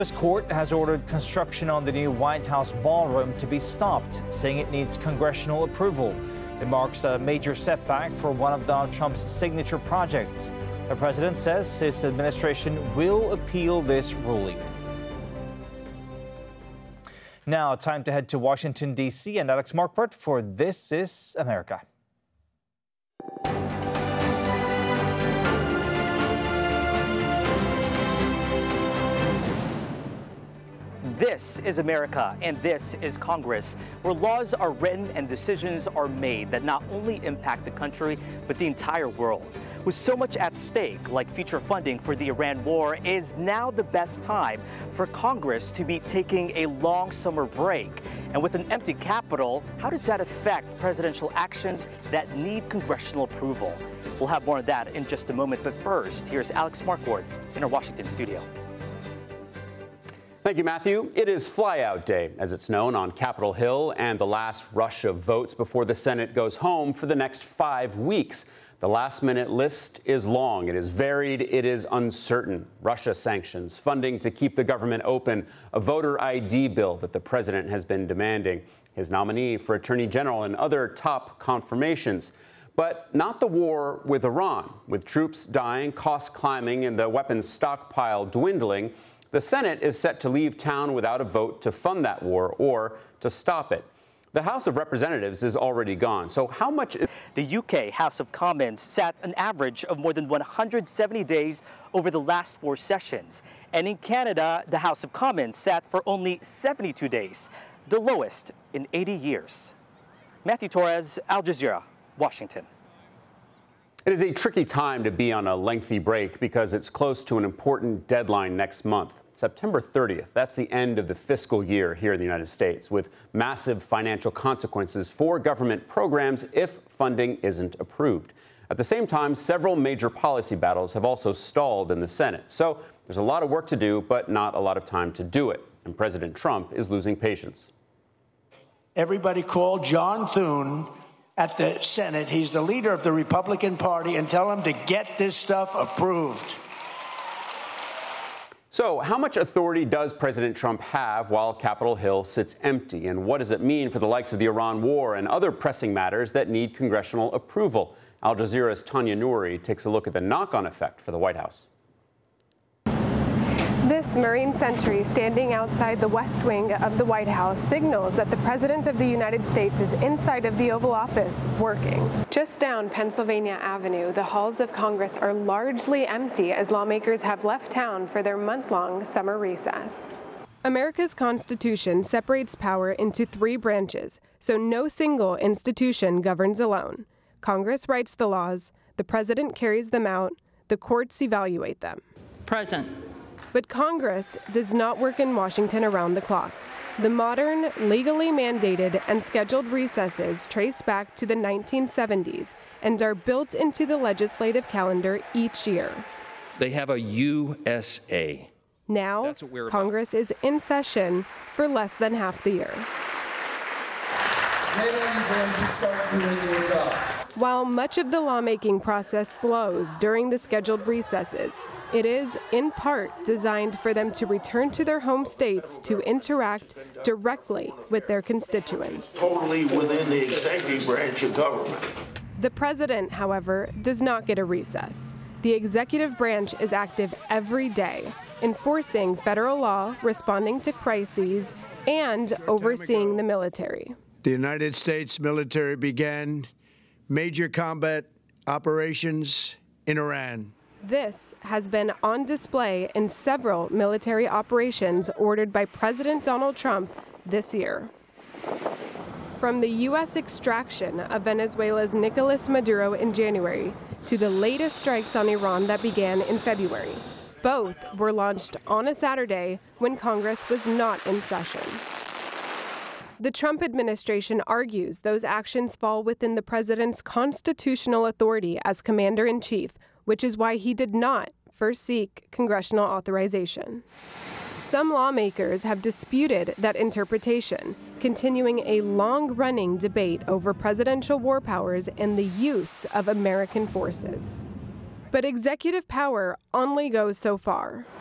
This court has ordered construction on the new White House ballroom to be stopped, saying it needs congressional approval. It marks a major setback for one of Donald Trump's signature projects. The president says his administration will appeal this ruling. Now, time to head to Washington, D.C. and Alex Marquardt for This Is America. This is America, and this is Congress, where laws are written and decisions are made that not only impact the country, but the entire world. With so much at stake, like future funding for the Iran war, is now the best time for Congress to be taking a long summer break. And with an empty Capitol, how does that affect presidential actions that need congressional approval? We'll have more of that in just a moment, but first, here's Alex Marquardt in our Washington studio. Thank you, Matthew. It is Flyout Day, as it's known, on Capitol Hill, and the last rush of votes before the Senate goes home for the next 5 weeks. The last-minute list is long, it is varied, it is uncertain. Russia sanctions, funding to keep the government open, a voter ID bill that the president has been demanding, his nominee for attorney general, and other top confirmations. But not the war with Iran. With troops dying, costs climbing, and the weapons stockpile dwindling, the Senate is set to leave town without a vote to fund that war or to stop it. The House of Representatives is already gone. So how much is... The UK House of Commons sat an average of more than 170 days over the last 4 sessions. And in Canada, the House of Commons sat for only 72 days, the lowest in 80 years. Matthew Torres, Al Jazeera, Washington. It is a tricky time to be on a lengthy break because it's close to an important deadline next month. September 30th, that's the end of the fiscal year here in the United States, with massive financial consequences for government programs if funding isn't approved. At the same time, several major policy battles have also stalled in the Senate. So there's a lot of work to do, but not a lot of time to do it. And President Trump is losing patience. Everybody call John Thune at the Senate. He's the leader of the Republican Party, and tell him to get this stuff approved. So how much authority does President Trump have while Capitol Hill sits empty? And what does it mean for the likes of the Iran war and other pressing matters that need congressional approval? Al Jazeera's Tanya Nouri takes a look at the knock-on effect for the White House. This Marine sentry standing outside the West Wing of the White House signals that the President of the United States is inside of the Oval Office working. Just down Pennsylvania Avenue, the halls of Congress are largely empty as lawmakers have left town for their month-long summer recess. America's Constitution separates power into 3 branches, so no single institution governs alone. Congress writes the laws, the President carries them out, the courts evaluate them. Present. But Congress does not work in Washington around the clock. The modern, legally mandated, and scheduled recesses trace back to the 1970s and are built into the legislative calendar each year. They have a USA. Now, Congress is in session for less than half the year. When are you going to start doing your job? While much of the lawmaking process slows during the scheduled recesses, it is, in part, designed for them to return to their home states to interact directly with their constituents. Totally within the executive branch of government. The president, however, does not get a recess. The executive branch is active every day, enforcing federal law, responding to crises, and overseeing the military. The United States military began major combat operations in Iran. This has been on display in several military operations ordered by President Donald Trump this year. From the U.S. extraction of Venezuela's Nicolas Maduro in January to the latest strikes on Iran that began in February. Both were launched on a Saturday when Congress was not in session. The Trump administration argues those actions fall within the president's constitutional authority as commander-in-chief, which is why he did not first seek congressional authorization. Some lawmakers have disputed that interpretation, continuing a long-running debate over presidential war powers and the use of American forces. But executive power only goes so far.